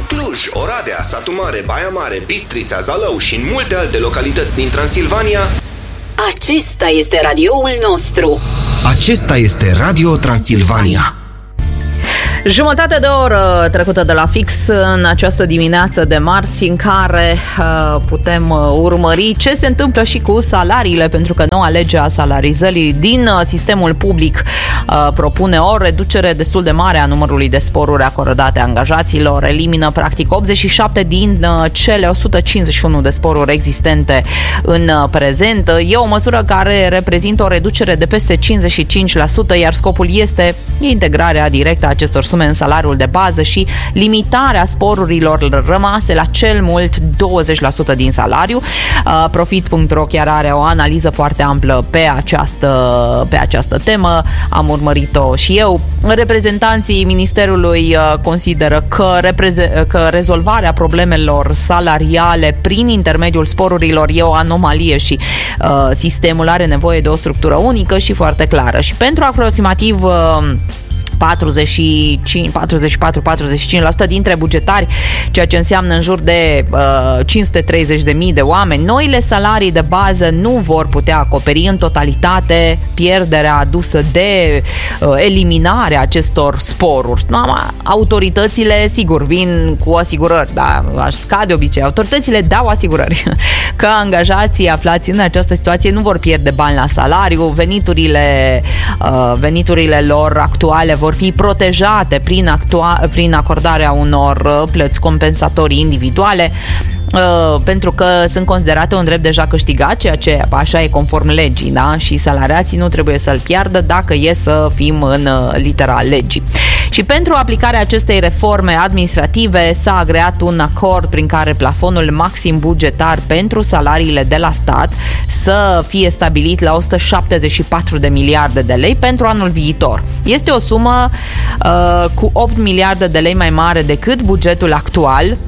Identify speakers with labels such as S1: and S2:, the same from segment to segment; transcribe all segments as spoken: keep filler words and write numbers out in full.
S1: Cluj, Oradea, Satu Mare, Baia Mare, Bistrița, Zalău și în multe alte localități din Transilvania.
S2: Acesta este radioul nostru.
S1: Acesta este Radio Transilvania.
S3: Jumătate de oră trecută de la fix în această dimineață de marți, în care uh, putem uh, urmări ce se întâmplă și cu salariile, pentru că noua lege a salarizării din uh, sistemul public uh, propune o reducere destul de mare a numărului de sporuri acordate angajaților, elimină practic optzeci și șapte din uh, cele o sută cincizeci și unu de sporuri existente în uh, prezent. E o măsură care reprezintă o reducere de peste cincizeci și cinci la sută, iar scopul este integrarea directă a acestor sume în salariul de bază și limitarea sporurilor rămase la cel mult douăzeci la sută din salariu. Profit punct ro chiar are o analiză foarte amplă pe această, pe această temă. Am urmărit-o și eu. Reprezentanții Ministerului consideră că, repreze- că rezolvarea problemelor salariale prin intermediul sporurilor e o anomalie și uh, sistemul are nevoie de o structură unică și foarte clară. Și pentru aproximativ uh, patruzeci și cinci, patruzeci și patru patruzeci și cinci la sută dintre bugetari, ceea ce înseamnă în jur de uh, cinci sute treizeci de mii de oameni, noile salarii de bază nu vor putea acoperi în totalitate pierderea adusă de uh, eliminarea acestor sporuri. No, autoritățile, sigur, vin cu asigurări, dar ca de obicei, autoritățile dau asigurări că angajații aflați în această situație nu vor pierde bani la salariu, veniturile, uh, veniturile lor actuale vor fi protejate prin, actua- prin acordarea unor plăți compensatorii individuale, Uh, pentru că sunt considerate un drept deja câștigat, ceea ce așa e conform legii, da? Și salariații nu trebuie să-l piardă dacă e să fim în uh, litera legii. Și pentru aplicarea acestei reforme administrative s-a agreat un acord prin care plafonul maxim bugetar pentru salariile de la stat să fie stabilit la o sută șaptezeci și patru de miliarde de lei pentru anul viitor. Este o sumă uh, cu opt miliarde de lei mai mare decât bugetul actual.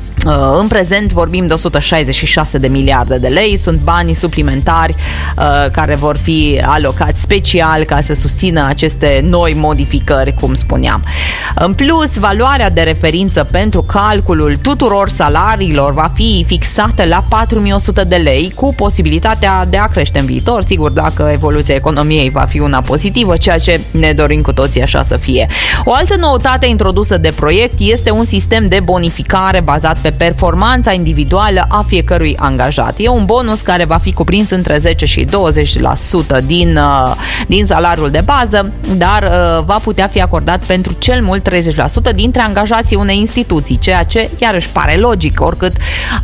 S3: În prezent vorbim de o sută șaizeci și șase de miliarde de lei, sunt banii suplimentari uh, care vor fi alocați special ca să susțină aceste noi modificări, cum spuneam. În plus, valoarea de referință pentru calculul tuturor salariilor va fi fixată la patru mii o sută de lei, cu posibilitatea de a crește în viitor, sigur, dacă evoluția economiei va fi una pozitivă, ceea ce ne dorim cu toții așa să fie. O altă noutate introdusă de proiect este un sistem de bonificare bazat pe performanța individuală a fiecărui angajat. E un bonus care va fi cuprins între zece și douăzeci la sută din, din salariul de bază, dar va putea fi acordat pentru cel mult treizeci la sută dintre angajații unei instituții, ceea ce iarăși pare logic, oricât,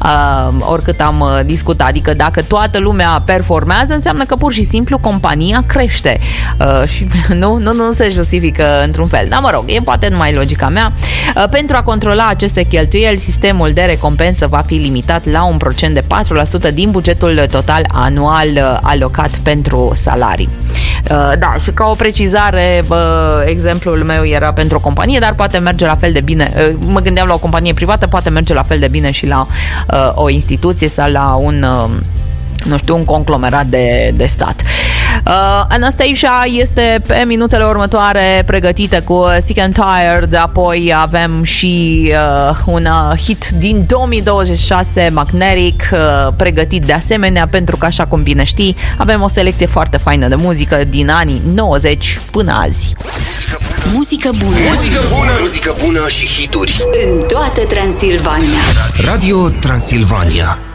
S3: oricât am discutat. Adică dacă toată lumea performează, înseamnă că pur și simplu compania crește. Și nu, nu, nu se justifică într-un fel. Dar mă rog, e poate numai logica mea. Pentru a controla aceste cheltuieli, sistemul de recompensă va fi limitat la un procent de patru la sută din bugetul total anual alocat pentru salarii. Da, și ca o precizare, exemplul meu era pentru o companie, dar poate merge la fel de bine. Mă gândeam la o companie privată, poate merge la fel de bine și la o instituție sau la un, nu știu, un conglomerat de, de stat. Uh, Anastasia este pe minutele următoare pregătită cu Sick and Tired, apoi avem și uh, un hit din două mii douăzeci și șase, Magnetic, uh, pregătit de asemenea, pentru că, așa cum bine știi, avem o selecție foarte faină de muzică din anii nouăzeci până azi.
S2: Muzică bună.
S1: Muzică bună, muzică bună și hituri
S2: în toată Transilvania.
S1: Radio Transilvania.